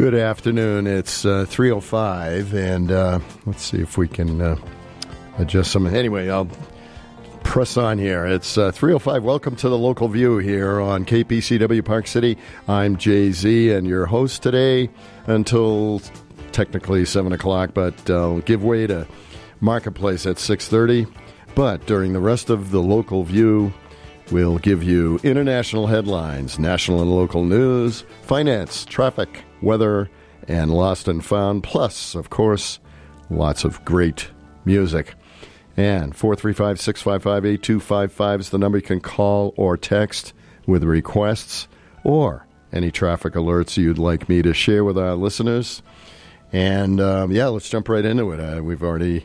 Good afternoon. It's 3:05, and let's see if we can adjust some. Anyway, I'll press on here. It's 3:05. Welcome to the Local View here on KPCW Park City. I'm Jay-Z, and your host today until technically 7 o'clock, but I'll give way to Marketplace at 6:30. But during the rest of the Local View, we'll give you international headlines, national and local news, finance, traffic, weather, and lost and found, plus, of course, lots of great music. And 435-655-8255 is the number you can call or text with requests or any traffic alerts you'd like me to share with our listeners. And, let's jump right into it. We've already...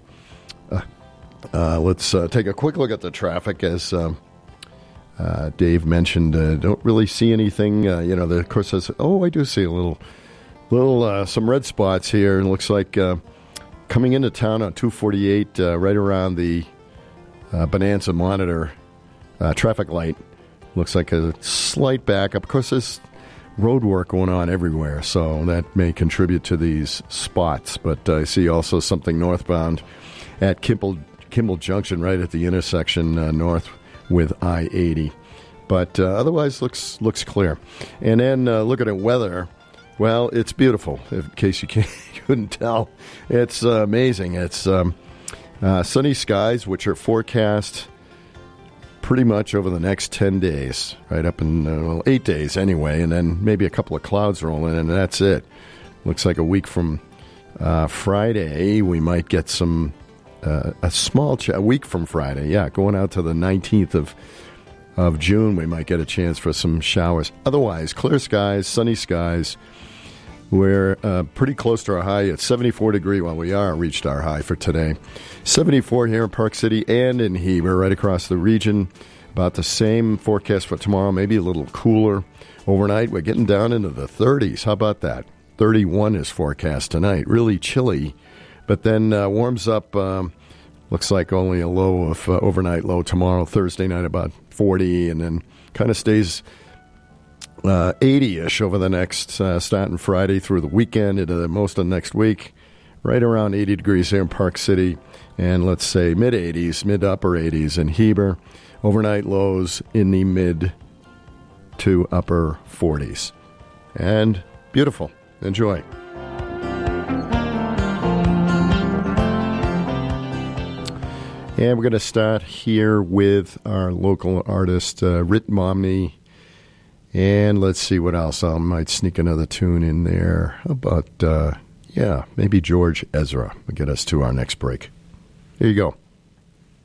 let's take a quick look at the traffic as... Dave mentioned, don't really see anything. Of course, says, I do see a little, some red spots here. And it looks like coming into town on 248, right around the Bonanza Monitor traffic light. Looks like a slight backup. Of course, there's road work going on everywhere, so that may contribute to these spots. But I see also something northbound at Kimball Junction, right at the intersection north with I-80. But otherwise looks clear. And then looking at weather, well, it's beautiful, in case you couldn't tell. It's amazing. It's sunny skies, which are forecast pretty much over the next 10 days, right up in 8 days anyway, and then maybe a couple of clouds rolling, and that's it. Looks like a week from Friday, we might get some... a week from Friday, going out to the 19th of June, we might get a chance for some showers. Otherwise, clear skies, sunny skies. We're pretty close to our high at 74 degrees. Well, we reached our high for today. 74 here in Park City and in Heber, right across the region. About the same forecast for tomorrow, maybe a little cooler. Overnight, we're getting down into the 30s. How about that? 31 is forecast tonight. Really chilly. But then warms up, looks like only a low of overnight low tomorrow, Thursday night about 40, and then kind of stays 80-ish over the next, starting Friday through the weekend into most of next week, right around 80 degrees here in Park City, and let's say mid-80s, mid-upper 80s in Heber, overnight lows in the mid to upper 40s. And beautiful. Enjoy. And we're going to start here with our local artist, Rit Momney. And let's see what else. I might sneak another tune in there. How about, maybe George Ezra will get us to our next break. Here you go.